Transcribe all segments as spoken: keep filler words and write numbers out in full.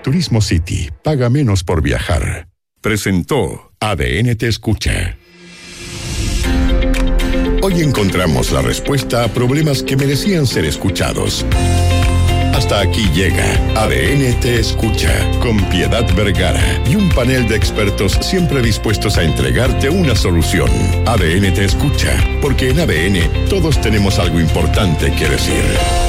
Turismo City, paga menos por viajar. Presentó A D N Te Escucha. Hoy encontramos la respuesta a problemas que merecían ser escuchados. Hasta aquí llega A D N Te Escucha, con Piedad Vergara y un panel de expertos siempre dispuestos a entregarte una solución. A D N Te Escucha, porque en A D N todos tenemos algo importante que decir.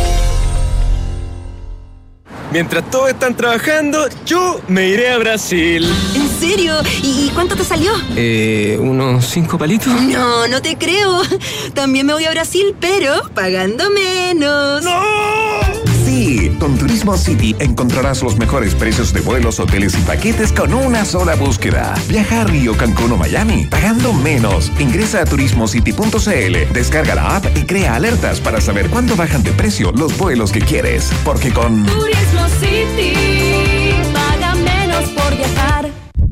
Mientras todos están trabajando, yo me iré a Brasil. ¿En serio? ¿Y cuánto te salió? Eh, unos cinco palitos. No, no te creo. También me voy a Brasil, pero pagando menos. ¡No! Sí, con Turismo City encontrarás los mejores precios de vuelos, hoteles y paquetes con una sola búsqueda. Viaja a Río, Cancún o Miami, pagando menos. Ingresa a turismo city punto c l, descarga la app y crea alertas para saber cuándo bajan de precio los vuelos que quieres. Porque con Turismo City, paga menos por viajar.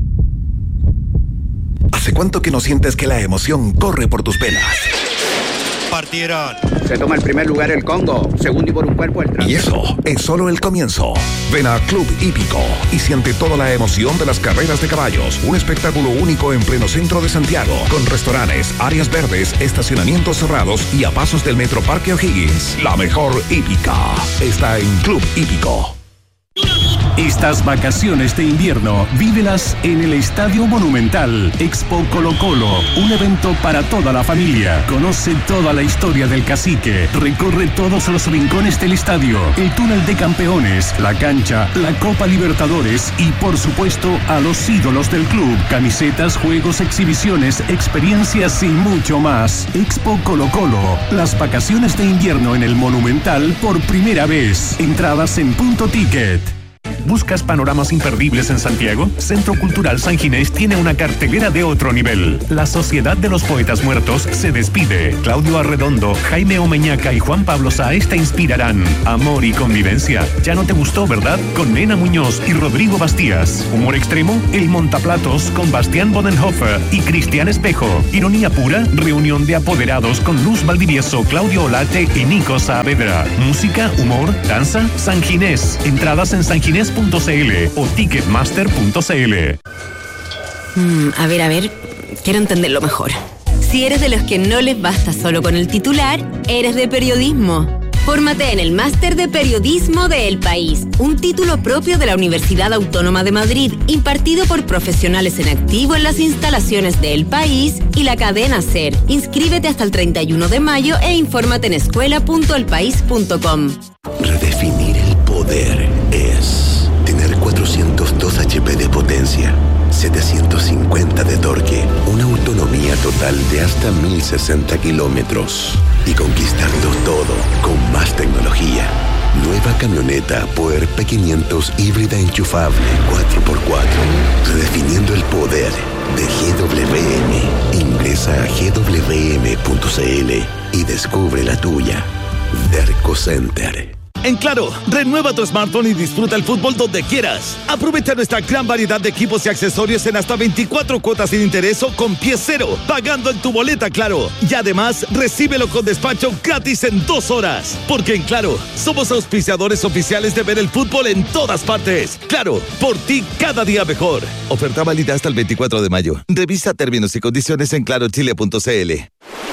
¿Hace cuánto que no sientes que la emoción corre por tus venas? Partieron. Se toma el primer lugar el Congo, segundo y por un cuerpo el Trans. Y eso es solo el comienzo. Ven a Club Hípico y siente toda la emoción de las carreras de caballos. Un espectáculo único en pleno centro de Santiago, con restaurantes, áreas verdes, estacionamientos cerrados y a pasos del Metro Parque O'Higgins. La mejor hípica está en Club Hípico. Estas vacaciones de invierno, vívelas en el Estadio Monumental. Expo Colo Colo, un evento para toda la familia. Conoce toda la historia del cacique. Recorre todos los rincones del estadio, el túnel de campeones, la cancha, la Copa Libertadores y, por supuesto, a los ídolos del club. Camisetas, juegos, exhibiciones, experiencias y mucho más. Expo Colo Colo, las vacaciones de invierno en el Monumental por primera vez. Entradas en Punto Ticket. ¿Buscas panoramas imperdibles en Santiago? Centro Cultural San Ginés tiene una cartelera de otro nivel. La Sociedad de los Poetas Muertos se despide. Claudio Arredondo, Jaime Omeñaca y Juan Pablo Sáez te inspirarán. Amor y convivencia. ¿Ya no te gustó, verdad? Con Nena Muñoz y Rodrigo Bastías. Humor extremo, El Montaplatos con Bastián Bodenhofer y Cristian Espejo. Ironía pura, reunión de apoderados con Luz Valdivieso, Claudio Olate y Nico Saavedra. Música, humor, danza, San Ginés. Entradas en sanginés punto c l o ticketmaster punto c l. Mm, a ver, a ver, quiero entenderlo mejor. Si eres de los que no les basta solo con el titular, eres de periodismo. Fórmate en el Máster de Periodismo de El País, un título propio de la Universidad Autónoma de Madrid, impartido por profesionales en activo en las instalaciones de El País y la cadena SER. Inscríbete hasta el treinta y uno de mayo e infórmate en escuela punto el país punto com. Redefinir el poder es tener cuatrocientos dos hachas de potencia, setecientos cincuenta de torque, una autonomía total de hasta mil sesenta kilómetros y conquistarlo todo con más tecnología. Nueva camioneta Puer P quinientos híbrida enchufable cuatro por cuatro, redefiniendo el poder de G W M. Ingresa a g w m punto c l y descubre la tuya. Derco Center. En Claro, renueva tu smartphone y disfruta el fútbol donde quieras. Aprovecha nuestra gran variedad de equipos y accesorios en hasta veinticuatro cuotas sin interés o con pie cero, pagando en tu boleta Claro. Y además, recíbelo con despacho gratis en dos horas. Porque en Claro, somos auspiciadores oficiales de ver el fútbol en todas partes. Claro, por ti cada día mejor. Oferta válida hasta el veinticuatro de mayo. Revisa términos y condiciones en claro chile punto c l.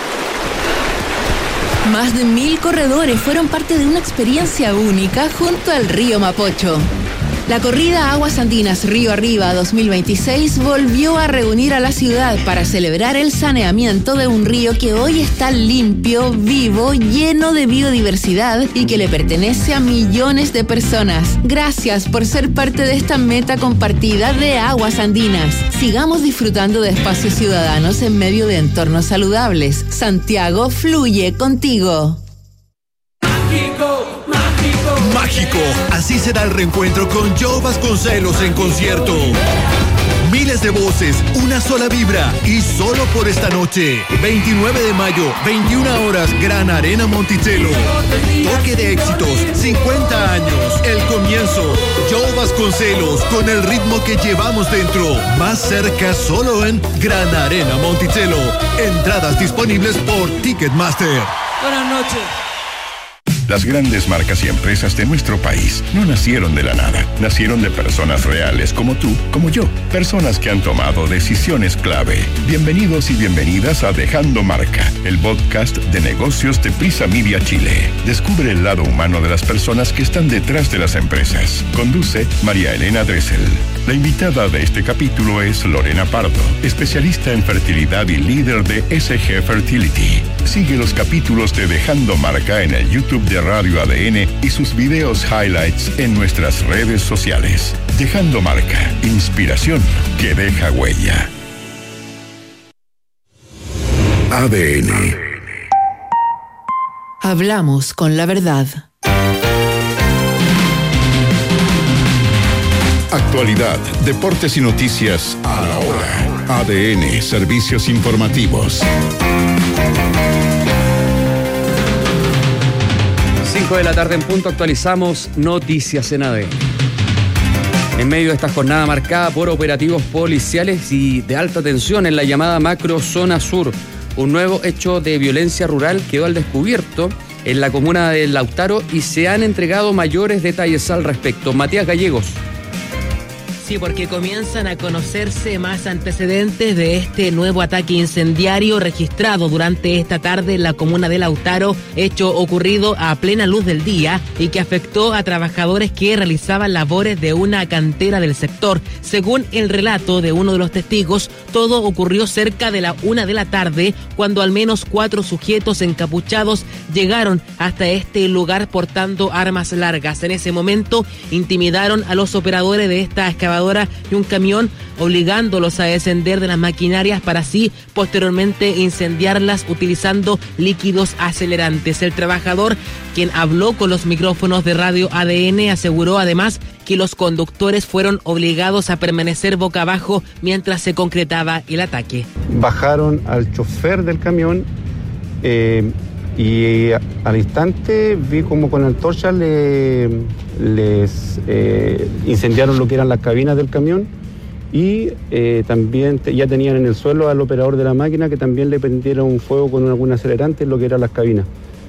Más de mil corredores fueron parte de una experiencia única junto al río Mapocho. La corrida Aguas Andinas Río Arriba dos mil veintiséis volvió a reunir a la ciudad para celebrar el saneamiento de un río que hoy está limpio, vivo, lleno de biodiversidad y que le pertenece a millones de personas. Gracias por ser parte de esta meta compartida de Aguas Andinas. Sigamos disfrutando de espacios ciudadanos en medio de entornos saludables. Santiago fluye contigo. Mágico, mágico, mágico. Así será el reencuentro con Joe Vasconcelos en concierto. Miles de voces, una sola vibra y solo por esta noche. veintinueve de mayo, veintiuna horas, Gran Arena Monticello. Toque de éxitos, cincuenta años, el comienzo. Joe Vasconcelos con el ritmo que llevamos dentro. Más cerca solo en Gran Arena Monticello. Entradas disponibles por Ticketmaster. Buenas noches. Las grandes marcas y empresas de nuestro país no nacieron de la nada. Nacieron de personas reales como tú, como yo. Personas que han tomado decisiones clave. Bienvenidos y bienvenidas a Dejando Marca, el podcast de negocios de Prisa Media Chile. Descubre el lado humano de las personas que están detrás de las empresas. Conduce María Elena Dressel. La invitada de este capítulo es Lorena Pardo, especialista en fertilidad y líder de S G Fertility. Sigue los capítulos de Dejando Marca en el YouTube de Radio A D N y sus videos highlights en nuestras redes sociales. Dejando Marca, inspiración que deja huella. A D N. Hablamos con la verdad. Actualidad, deportes y noticias a la hora. A D N, servicios informativos. cinco de la tarde en punto, actualizamos noticias en A D N. En medio de esta jornada marcada por operativos policiales y de alta tensión en la llamada macro zona sur, un nuevo hecho de violencia rural quedó al descubierto en la comuna de Lautaro y se han entregado mayores detalles al respecto. Matías Gallegos. Sí, porque comienzan a conocerse más antecedentes de este nuevo ataque incendiario registrado durante esta tarde en la comuna de Lautaro, hecho ocurrido a plena luz del día y que afectó a trabajadores que realizaban labores de una cantera del sector. Según el relato de uno de los testigos, todo ocurrió cerca de la una de la tarde, cuando al menos cuatro sujetos encapuchados llegaron hasta este lugar portando armas largas. En ese momento intimidaron a los operadores de esta excavadora y un camión, obligándolos a descender de las maquinarias para así posteriormente incendiarlas utilizando líquidos acelerantes. El trabajador, quien habló con los micrófonos de Radio A D N, aseguró además que los conductores fueron obligados a permanecer boca abajo mientras se concretaba el ataque. Bajaron al chofer del camión eh, y al instante vi como con antorchas le, les eh, incendiaron lo que eran las cabinas del camión y eh, también te, ya tenían en el suelo al operador de la máquina, que también le prendieron fuego con algún acelerante en lo que eran las cabinas.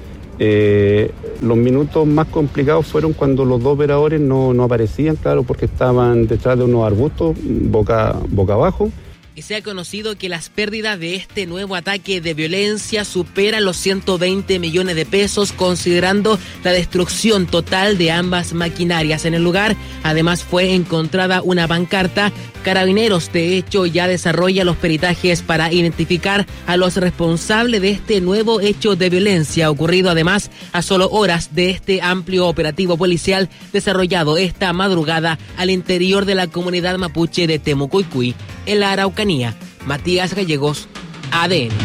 Eh, los minutos más complicados fueron cuando los dos operadores no, no aparecían, claro, porque estaban detrás de unos arbustos, boca, boca abajo. Y se ha conocido que las pérdidas de este nuevo ataque de violencia superan los ciento veinte millones de pesos, considerando la destrucción total de ambas maquinarias. En el lugar, además, fue encontrada una pancarta. Carabineros, de hecho, ya desarrolla los peritajes para identificar a los responsables de este nuevo hecho de violencia, ocurrido además a solo horas de este amplio operativo policial desarrollado esta madrugada al interior de la comunidad mapuche de Temucuicui, en la Araucanía. Matías Gallegos, A D N.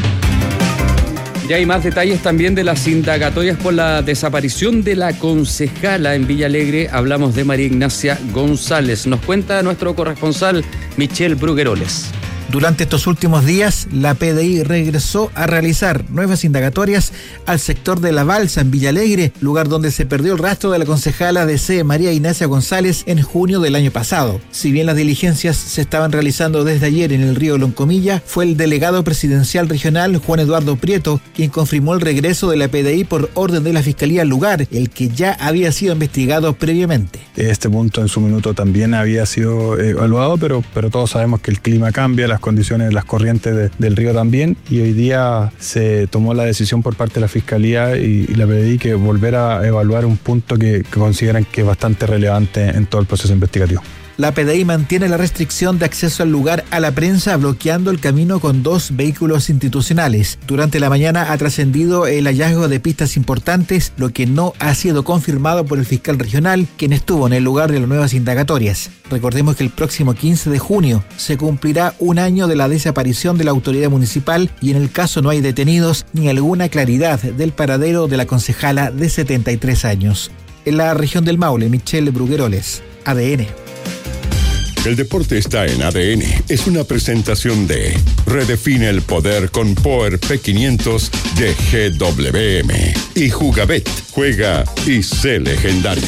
Ya hay más detalles también de las indagatorias por la desaparición de la concejala en Villa Alegre. Hablamos de María Ignacia González. Nos cuenta nuestro corresponsal Michelle Brugueroles. Durante estos últimos días, la P D I regresó a realizar nuevas indagatorias al sector de La Balsa, en Villa Alegre, lugar donde se perdió el rastro de la concejala D C María Ignacia González en junio del año pasado. Si bien las diligencias se estaban realizando desde ayer en el río Loncomilla, fue el delegado presidencial regional Juan Eduardo Prieto quien confirmó el regreso de la P D I por orden de la Fiscalía al lugar, el que ya había sido investigado previamente. Este punto en su minuto también había sido evaluado, pero, pero todos sabemos que el clima cambia, las condiciones, las corrientes de, del río también, y hoy día se tomó la decisión por parte de la Fiscalía y, y la P D I que volver a evaluar un punto que, que consideran que es bastante relevante en todo el proceso investigativo. La P D I mantiene la restricción de acceso al lugar a la prensa, bloqueando el camino con dos vehículos institucionales. Durante la mañana ha trascendido el hallazgo de pistas importantes, lo que no ha sido confirmado por el fiscal regional, quien estuvo en el lugar de las nuevas indagatorias. Recordemos que el próximo quince de junio se cumplirá un año de la desaparición de la autoridad municipal y en el caso no hay detenidos ni alguna claridad del paradero de la concejala de setenta y tres años. En la región del Maule, Michelle Brugueroles, A D N. El deporte está en A D N. Es una presentación de Redefine el poder con Power P quinientos de G W M. Y Jugabet. Juega y sé legendario.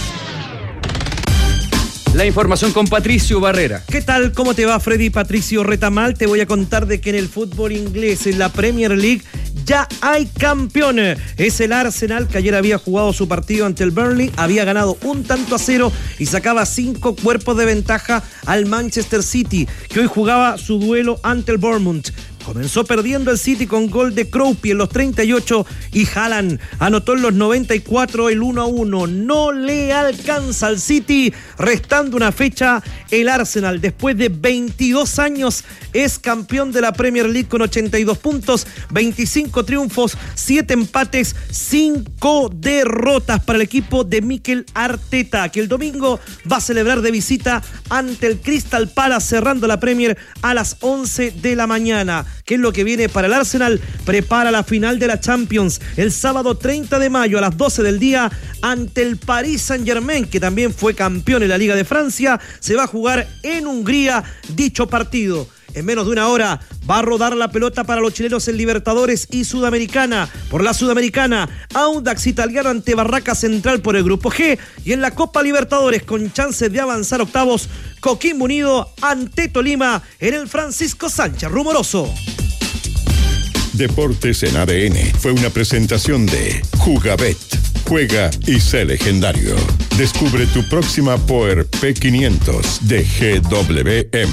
La información con Patricio Barrera. ¿Qué tal? ¿Cómo te va, Freddy? Patricio Retamal. Te voy a contar de que en el fútbol inglés, en la Premier League, ya hay campeón. Es el Arsenal, que ayer había jugado su partido ante el Burnley, había ganado un tanto a cero y sacaba cinco cuerpos de ventaja al Manchester City, que hoy jugaba su duelo ante el Bournemouth. Comenzó perdiendo el City con gol de Kroenke en los treinta y ocho y Haaland anotó en los noventa y cuatro el uno a uno. No le alcanza al City, restando una fecha. El Arsenal, después de veintidós años, es campeón de la Premier League con ochenta y dos puntos, veinticinco triunfos, siete empates, cinco derrotas para el equipo de Mikel Arteta, que el domingo va a celebrar de visita ante el Crystal Palace, cerrando la Premier a las once de la mañana. ¿Qué es lo que viene para el Arsenal? Prepara la final de la Champions el sábado treinta de mayo a las doce del día ante el Paris Saint-Germain, que también fue campeón en la Liga de Francia. Se va a jugar en Hungría dicho partido. En menos de una hora va a rodar la pelota para los chilenos en Libertadores y Sudamericana. Por la Sudamericana, Audax Italiano ante Barraca Central por el Grupo G. Y en la Copa Libertadores, con chances de avanzar octavos, Coquimbo Unido ante Tolima en el Francisco Sánchez Rumoroso. Deportes en A D N fue una presentación de Jugabet. Juega y sé legendario. Descubre tu próxima Power P quinientos de G W M.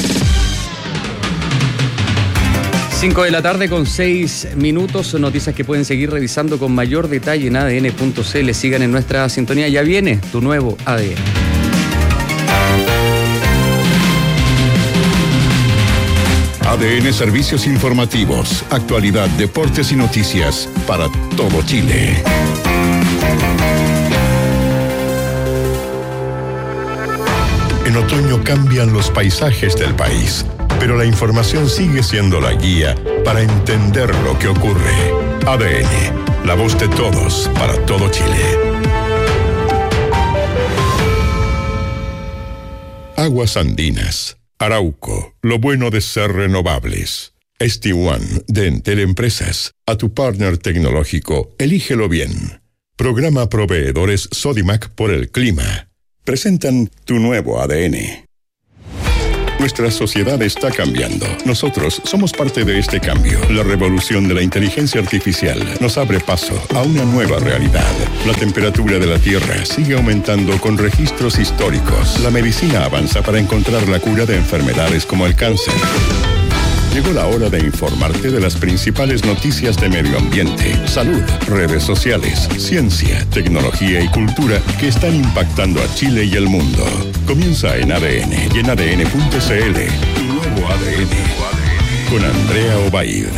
cinco de la tarde con seis minutos, noticias que pueden seguir revisando con mayor detalle en A D N punto C L. Sigan en nuestra sintonía, ya viene tu nuevo A D N. A D N Servicios Informativos, actualidad, deportes y noticias para todo Chile. En otoño cambian los paisajes del país, pero la información sigue siendo la guía para entender lo que ocurre. A D N, la voz de todos para todo Chile. Aguas Andinas, Arauco, lo bueno de ser renovables. S T uno de Entel Empresas, a tu partner tecnológico, elígelo bien. Programa Proveedores Sodimac por el clima. Presentan tu nuevo A D N. Nuestra sociedad está cambiando. Nosotros somos parte de este cambio. La revolución de la inteligencia artificial nos abre paso a una nueva realidad. La temperatura de la Tierra sigue aumentando con registros históricos. La medicina avanza para encontrar la cura de enfermedades como el cáncer. Llegó la hora de informarte de las principales noticias de medio ambiente, salud, redes sociales, ciencia, tecnología y cultura que están impactando a Chile y el mundo. Comienza en A D N y en A D N punto C L. Tu nuevo A D N con Andrea Obaid.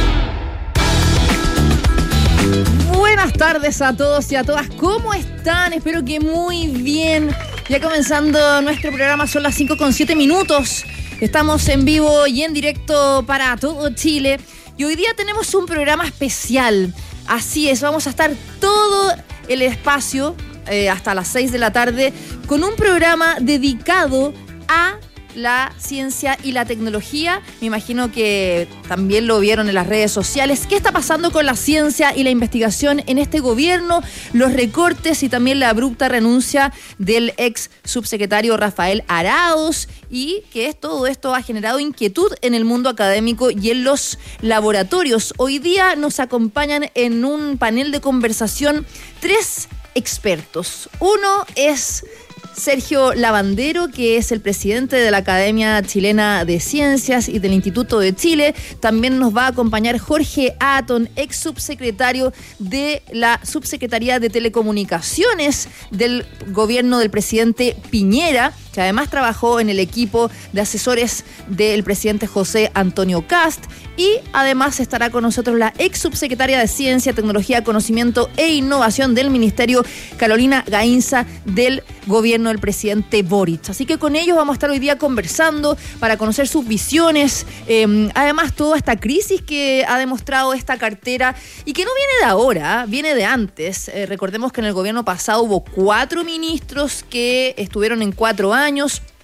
Buenas tardes a todos y a todas. ¿Cómo están? Espero que muy bien. Ya comenzando nuestro programa, son las cinco con siete minutos. Estamos en vivo y en directo para todo Chile. Y hoy día tenemos un programa especial. Así es, vamos a estar todo el espacio eh, hasta las seis de la tarde con un programa dedicado a la ciencia y la tecnología. Me imagino que también lo vieron en las redes sociales. ¿Qué está pasando con la ciencia y la investigación en este gobierno? Los recortes y también la abrupta renuncia del ex subsecretario Rafael Arauz, y que es, todo esto ha generado inquietud en el mundo académico y en los laboratorios. Hoy día nos acompañan en un panel de conversación tres expertos. Uno es Sergio Lavandero, que es el presidente de la Academia Chilena de Ciencias y del Instituto de Chile. También nos va a acompañar Jorge Atton, ex subsecretario de la Subsecretaría de Telecomunicaciones del gobierno del presidente Piñera, que además trabajó en el equipo de asesores del presidente José Antonio Kast. Y además estará con nosotros la ex subsecretaria de Ciencia, Tecnología, Conocimiento e Innovación del Ministerio, Carolina Gainza, del gobierno del presidente Boric. Así que con ellos vamos a estar hoy día conversando para conocer sus visiones. Eh, además, toda esta crisis que ha demostrado esta cartera y que no viene de ahora, viene de antes. Eh, recordemos que en el gobierno pasado hubo cuatro ministros que estuvieron en cuatro años.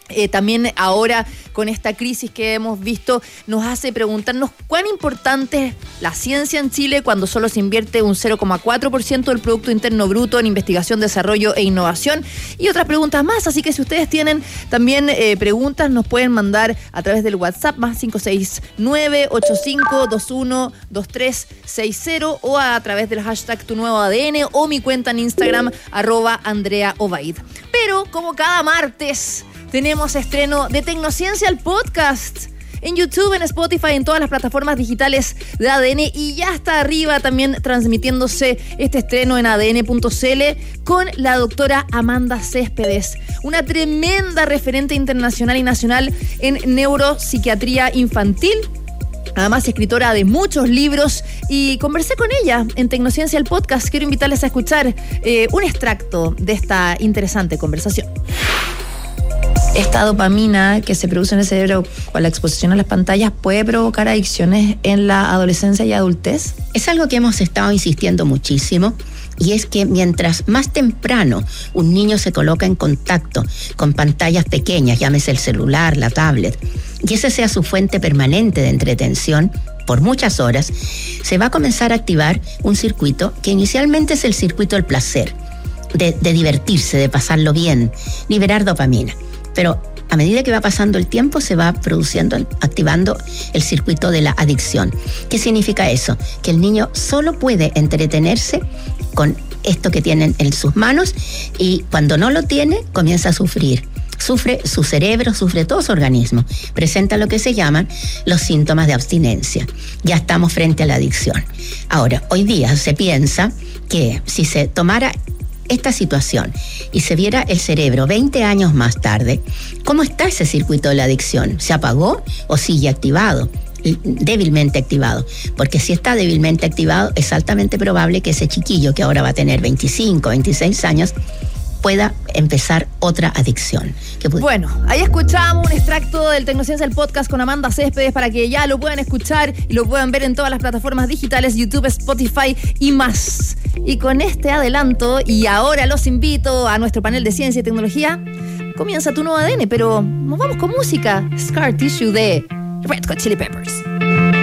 Eh, también ahora con esta crisis que hemos visto nos hace preguntarnos cuán importante es la ciencia en Chile cuando solo se invierte un cero coma cuatro por ciento del Producto Interno Bruto en investigación, desarrollo e innovación y otras preguntas más. Así que si ustedes tienen también eh, preguntas, nos pueden mandar a través del WhatsApp más cinco seis nueve, ocho cinco dos uno, dos tres seis cero o a través del hashtag Tu Nuevo A D N o mi cuenta en Instagram arroba Andrea Obaid. Pero como cada martes tenemos estreno de Tecnociencia, el podcast, en YouTube, en Spotify, en todas las plataformas digitales de A D N y ya está arriba también transmitiéndose este estreno en A D N punto C L con la doctora Amanda Céspedes, una tremenda referente internacional y nacional en neuropsiquiatría infantil. Además, escritora de muchos libros y conversé con ella en Tecnociencia, el podcast. Quiero invitarles a escuchar eh, un extracto de esta interesante conversación. Esta dopamina que se produce en el cerebro con la exposición a las pantallas puede provocar adicciones en la adolescencia y adultez. Es algo que hemos estado insistiendo muchísimo y es que mientras más temprano un niño se coloca en contacto con pantallas pequeñas, llámese el celular, la tablet, y esa sea su fuente permanente de entretención por muchas horas, se va a comenzar a activar un circuito que inicialmente es el circuito del placer, de, de divertirse, de pasarlo bien, liberar dopamina. Pero a medida que va pasando el tiempo se va produciendo, activando el circuito de la adicción. ¿Qué significa eso? Que el niño solo puede entretenerse con esto que tiene en sus manos y cuando no lo tiene comienza a sufrir. Sufre su cerebro, sufre todo su organismo. Presenta lo que se llaman los síntomas de abstinencia. Ya estamos frente a la adicción. Ahora, hoy día se piensa que si se tomara esta situación y se viera el cerebro veinte años más tarde, ¿cómo está ese circuito de la adicción? ¿Se apagó o sigue activado? Débilmente activado, porque si está débilmente activado es altamente probable que ese chiquillo que ahora va a tener veinticinco, veintiséis años pueda empezar otra adicción. Que puede... Bueno, ahí escuchamos un extracto del Tecnociencia, el podcast con Amanda Céspedes para que ya lo puedan escuchar y lo puedan ver en todas las plataformas digitales, YouTube, Spotify y más. Y con este adelanto, y ahora los invito a nuestro panel de ciencia y tecnología, comienza Tu Nuevo A D N, pero nos vamos con música. Scar Tissue de Red Hot Chili Peppers.